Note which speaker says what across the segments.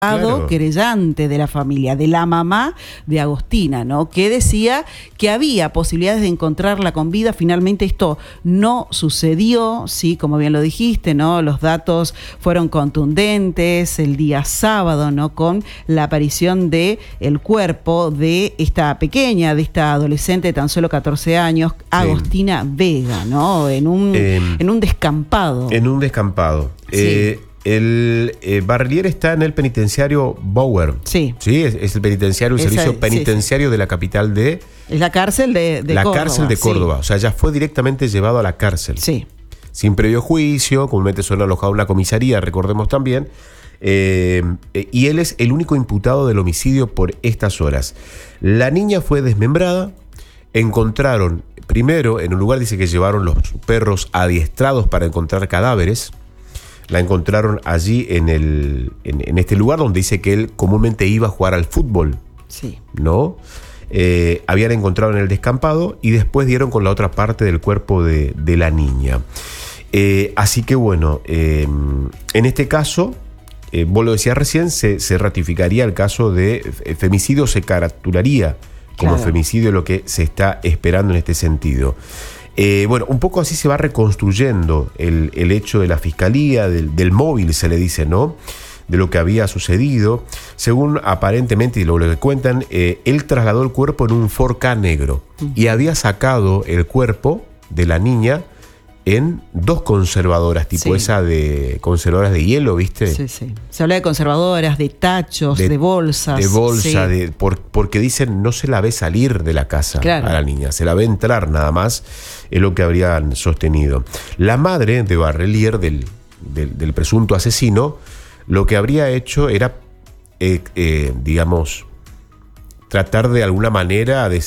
Speaker 1: Claro. Querellante de la familia, de la mamá de Agostina, ¿no? Que decía que había posibilidades de encontrarla con vida. Finalmente esto no sucedió, sí, como bien lo dijiste, ¿no? Los datos fueron contundentes el día sábado, ¿no? Con la aparición de el cuerpo de esta pequeña, de esta adolescente de tan solo 14 años, Agostina Vega, ¿no? En un descampado.
Speaker 2: En un descampado.
Speaker 1: Sí.
Speaker 2: El Barrelier está en el penitenciario Bower.
Speaker 1: Sí.
Speaker 2: Sí, es el penitenciario, el servicio penitenciario de la capital de...
Speaker 1: Es la cárcel de
Speaker 2: la
Speaker 1: Córdoba.
Speaker 2: Cárcel de Córdoba. Sí. O sea, ya fue directamente llevado a la cárcel.
Speaker 1: Sí.
Speaker 2: Sin previo juicio, comúnmente suena alojado en una comisaría, recordemos también. Y él es el único imputado del homicidio por estas horas. La niña fue desmembrada. Encontraron, primero, en un lugar dice que llevaron los perros adiestrados para encontrar cadáveres. La encontraron allí en este lugar donde dice que él comúnmente iba a jugar al fútbol. Sí. ¿No? Habían encontrado en el descampado y después dieron con la otra parte del cuerpo de la niña. Así que bueno, en este caso, vos lo decías recién, se ratificaría el caso de femicidio, se caratularía como femicidio lo que se está esperando en este sentido. Bueno, un poco así se va reconstruyendo el hecho de la fiscalía, del móvil se le dice, ¿no? De lo que había sucedido. Según aparentemente, y lo que cuentan, él trasladó el cuerpo en un 4K negro y había sacado el cuerpo de la niña en dos conservadoras, tipo esa de conservadoras de hielo, ¿viste?
Speaker 1: Sí, sí. Se habla de conservadoras, de tachos, de bolsas.
Speaker 2: De bolsa, porque dicen no se la ve salir de la casa a la niña, se la ve entrar nada más, es lo que habrían sostenido. La madre de Barrelier, del presunto asesino, lo que habría hecho era, digamos, tratar de alguna manera de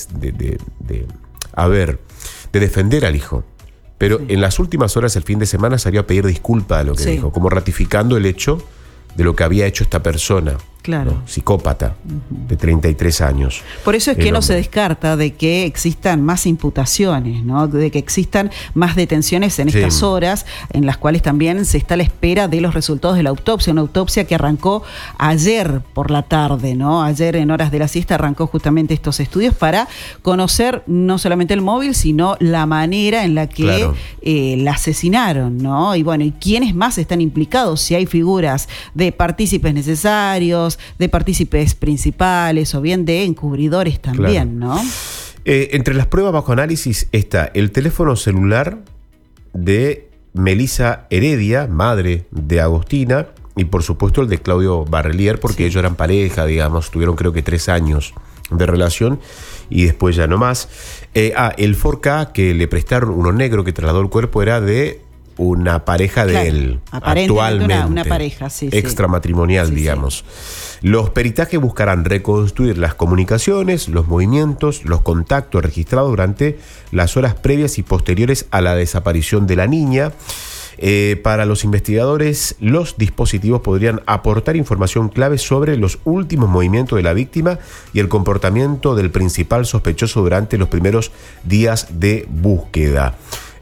Speaker 2: defender al hijo. Pero en las últimas horas, el fin de semana, salió a pedir disculpas a lo que dijo, como ratificando el hecho de lo que había hecho esta persona. Claro. ¿No? Psicópata, de 33 años.
Speaker 1: Por eso es que no se descarta de que existan más imputaciones, ¿no? De que existan más detenciones en estas horas, en las cuales también se está a la espera de los resultados de la autopsia. Una autopsia que arrancó ayer por la tarde, ¿no? Ayer en horas de la siesta arrancó justamente estos estudios para conocer no solamente el móvil, sino la manera en la que la asesinaron, ¿no? Y bueno, y quiénes más están implicados, si hay figuras de partícipes necesarios, de partícipes principales o bien de encubridores también, ¿no?
Speaker 2: Entre las pruebas bajo análisis está el teléfono celular de Melissa Heredia, madre de Agostina, y por supuesto el de Claudio Barrelier, porque ellos eran pareja, digamos, tuvieron creo que 3 años de relación y después ya no más. El 4K que le prestaron, uno negro que trasladó el cuerpo, era de una pareja de él, actualmente
Speaker 1: una pareja,
Speaker 2: extramatrimonial, digamos. Los peritajes buscarán reconstruir las comunicaciones, los movimientos, los contactos registrados durante las horas previas y posteriores a la desaparición de la niña. Para los investigadores, los dispositivos podrían aportar información clave sobre los últimos movimientos de la víctima y el comportamiento del principal sospechoso durante los primeros días de búsqueda.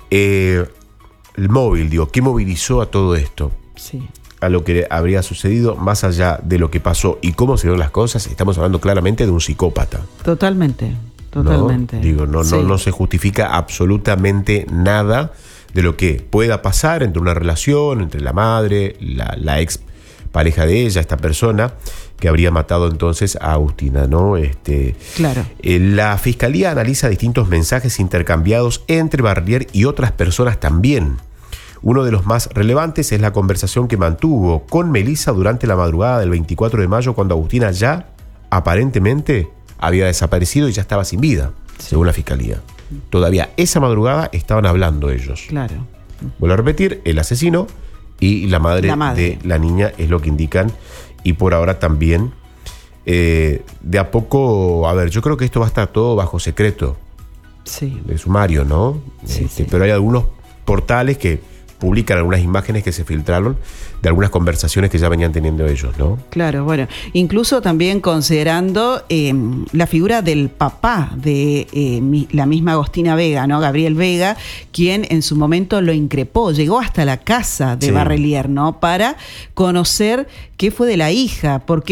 Speaker 2: El móvil, digo, ¿qué movilizó a todo esto? Sí. A lo que habría sucedido, más allá de lo que pasó y cómo se dieron las cosas, estamos hablando claramente de un psicópata.
Speaker 1: Totalmente.
Speaker 2: No se justifica absolutamente nada de lo que pueda pasar entre una relación, entre la madre, la ex pareja de ella, esta persona que habría matado entonces a Agostina, ¿no? La fiscalía analiza distintos mensajes intercambiados entre Barrelier y otras personas también. Uno de los más relevantes es la conversación que mantuvo con Melissa durante la madrugada del 24 de mayo, cuando Agostina ya aparentemente había desaparecido y ya estaba sin vida, según la fiscalía. Todavía esa madrugada estaban hablando ellos. Claro. Vuelvo a repetir, el asesino y la madre de la niña es lo que indican. Y por ahora también, de a poco, a ver, yo creo que esto va a estar todo bajo secreto de sumario, ¿no? Pero hay algunos portales que publican algunas imágenes que se filtraron de algunas conversaciones que ya venían teniendo ellos, ¿no?
Speaker 1: Claro, bueno, incluso también considerando la figura del papá de la misma Agostina Vega, ¿no? Gabriel Vega, quien en su momento lo increpó, llegó hasta la casa de Barrelier, ¿no? Para conocer qué fue de la hija, porque